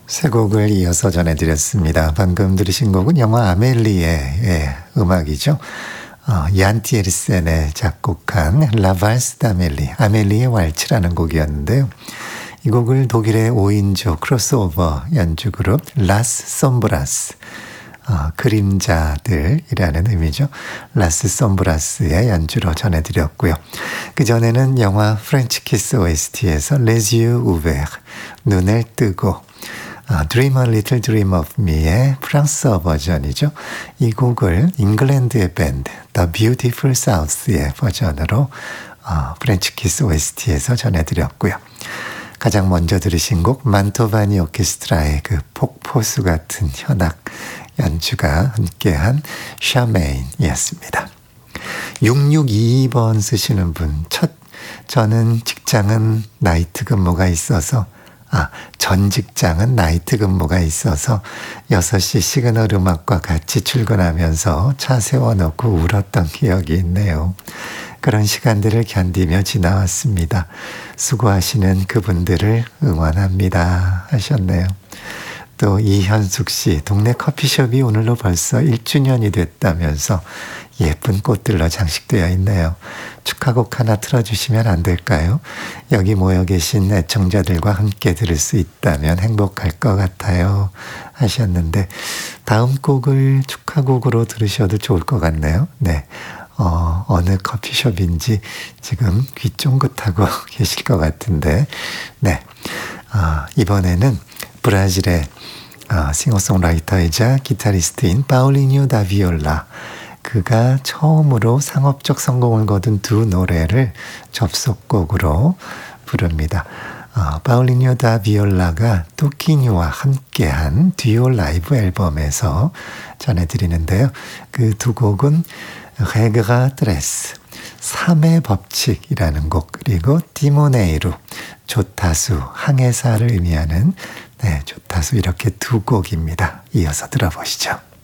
세 곡을 이어서 전해드렸습니다. 방금 들으신 곡은 영화 아멜리의 음악이죠. 얀 티에르센의 작곡한 라발스 다멜리, 아멜리의 왈츠라는 곡이었는데요. 이 곡을 독일의 5인조 크로스오버 연주 그룹 라스 솜브라스, 그림자들이라는 의미죠. 라스 솜브라스의 연주로 전해드렸고요. 그전에는 영화 프렌치 키스 OST에서 Les yeux ouverts, 눈을 뜨고, Dream a Little Dream of Me의 프랑스어 버전이죠. 이 곡을 잉글랜드의 밴드 The Beautiful South의 버전으로 프렌치 키스 OST에서 전해드렸고요. 가장 먼저 들으신 곡 만토바니 오케스트라의 그 폭포수 같은 현악 연주가 함께한 샤메인이었습니다. 6622번 쓰시는 분, 저는 직장은 나이트 근무가 있어서 전 직장은 나이트 근무가 있어서 6시 시그널 음악과 같이 출근하면서 차 세워놓고 울었던 기억이 있네요. 그런 시간들을 견디며 지나왔습니다. 수고하시는 그분들을 응원합니다 하셨네요. 또 이현숙 씨, 동네 커피숍이 오늘로 벌써 1주년이 됐다면서 예쁜 꽃들로 장식되어 있네요. 축하곡 하나 틀어주시면 안 될까요? 여기 모여 계신 애청자들과 함께 들을 수 있다면 행복할 것 같아요 하셨는데, 다음 곡을 축하곡으로 들으셔도 좋을 것 같네요. 네, 어느 커피숍인지 지금 귀 쫑긋하고 계실 것 같은데, 네, 이번에는 브라질의 싱어송라이터이자 기타리스트인 파울리뉴 다비올라, 그가 처음으로 상업적 성공을 거둔 두 노래를 접속곡으로 부릅니다. 파울리뉴 다비올라가 토키뉴와 함께한 듀오 라이브 앨범에서 전해드리는데요. 그 두 곡은 레그라 트레스, 3의 법칙이라는 곡, 그리고 디모네이루, 조타수, 항해사를 의미하는 조타수, 이렇게 두 곡입니다. 이어서 들어보시죠.